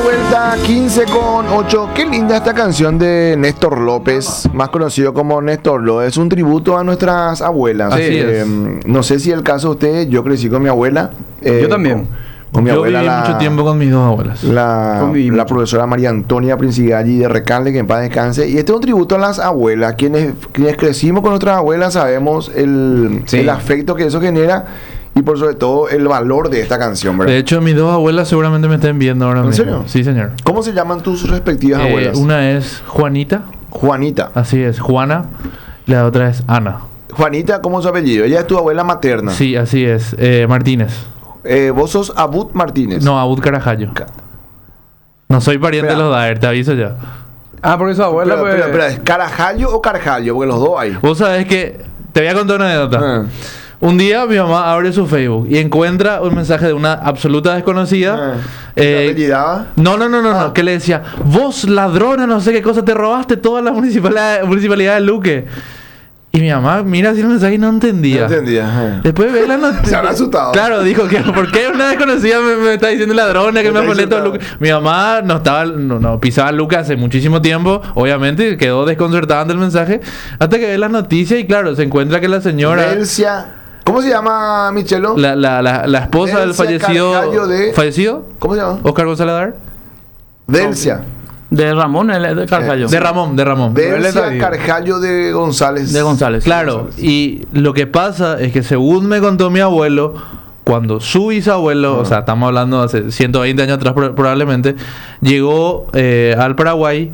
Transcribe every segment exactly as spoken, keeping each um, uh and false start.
vuelta, quince con ocho. Qué linda esta canción de Néstor López, más conocido como Néstor Lo. Es un tributo a nuestras abuelas. Así Eh, es. No sé si el caso de usted, yo crecí con mi abuela. eh, Yo también. Con, con mi Yo abuela, viví la, mucho tiempo con mis dos abuelas. la, Conviví la mucho. profesora María Antonia Princigalli de Recalde, que en paz descanse. Y este es un tributo a las abuelas. Quienes, quienes crecimos con nuestras abuelas sabemos el, Sí. el afecto que eso genera y por sobre todo el valor de esta canción, ¿verdad? De hecho, mis dos abuelas seguramente me estén viendo ahora ¿En mismo. serio? Sí, señor. ¿Cómo se llaman tus respectivas Eh, abuelas? una es Juanita, Juanita. así es, Juana. Y la otra es Ana. Juanita, ¿cómo es su apellido? Ella es tu abuela materna. Sí, así es. Eh, Martínez. Eh, vos sos Abud Martínez. No, Abud Carajallo. No soy pariente Espera. de los Daer, te aviso ya. Ah, porque su abuela, Pero, pues... pero, pero, ¿es Carajallo o Carjallo? Porque los dos hay. Vos sabés que... Te voy a contar una anécdota. Ah. Un día mi mamá abre su Facebook y encuentra un mensaje de una absoluta desconocida. Ah. eh, ¿Se apellidaba? no, no, no, no, Ah. no, que le decía, vos ladrona, no sé qué cosa, te robaste toda la municipalidad, municipalidad de Luque. Y mi mamá mira así el mensaje y no entendía. No entendía. ah. Después ve la noticia. Se habrá asustado. Claro, dijo que ¿por qué una desconocida me, me está diciendo ladrona que Me me está molesta diciendo- Luque? Mi mamá no estaba, no, no pisaba Luque hace muchísimo tiempo, obviamente, quedó desconcertada ante el mensaje, hasta que ve las noticias y claro, se encuentra que la señora, Delcia. ¿Cómo se llama, Michelo? la, la, la, la esposa del Delcia fallecido, Carjallo de- fallecido, ¿Cómo se llama? Oscar González Dar, Delcia. De Ramón, él es de Carjallo. de Ramón, de Ramón. Delcia Él es Carjallo de González. De González. Claro, y lo que pasa es que según me contó mi abuelo, cuando su bisabuelo, o sea, estamos hablando de hace ciento veinte años atrás pro- probablemente, llegó eh, al Paraguay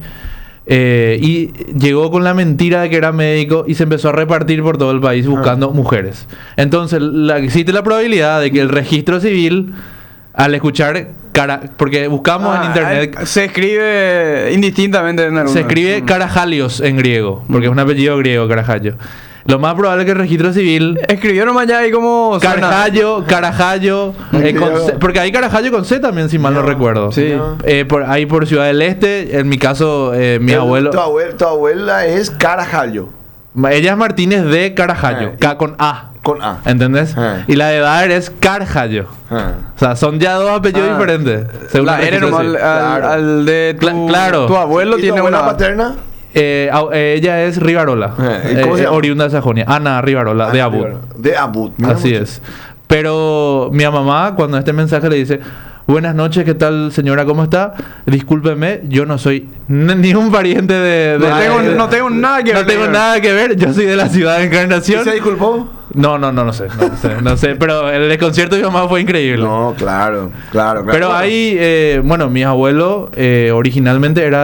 eh, y llegó con la mentira de que era médico y se empezó a repartir por todo el país buscando mujeres. Entonces, la, existe la probabilidad de que el registro civil, al escuchar, cara, porque buscamos en Ah, internet... eh, se escribe indistintamente en alguna. Se escribe Mm. Carajalios en griego, porque es un apellido griego, Carajallo. Lo más probable es que el registro civil... Escribió nomás ya ahí como... suena. Carjallo, Carajallo, eh, con C- porque hay Carajallo con C también, si mal no, No. recuerdo. Sí. No. Eh, por, ahí por Ciudad del Este, en mi caso, eh, mi El- abuelo... Tu abuela, tu abuela es Carajallo. Ma- Ella es Martínez de Carajallo, Ah, K con A, Con A. ¿entendés? Ah. Y la de Daer es Carjallo. Ah. O sea, son ya dos apellidos Ah. diferentes. según La el R registro nomás al, civil. al- Claro. al de tu, Cla- claro. tu abuelo ¿Y tu tiene abuela una... paterna? Eh, au- eh, ella es Rivarola, Ah, ¿y cómo se eh, llama? oriunda de Sajonia. Ana Rivarola, de Ah, Abud. De Abud. Mira Así mucho. es. Pero mi mamá, cuando este mensaje le dice, buenas noches, ¿qué tal señora? ¿Cómo está? Discúlpeme, yo no soy n- ni un pariente de... de- No tengo, de- no tengo nada que no ver. tengo nada que ver, yo soy de la ciudad de ¿Y Encarnación. se disculpó? No, no, no, no sé, no sé, no sé, pero el desconcierto de mi mamá fue increíble. No, claro, claro. claro. Pero ahí, eh, bueno, mi abuelo eh, originalmente era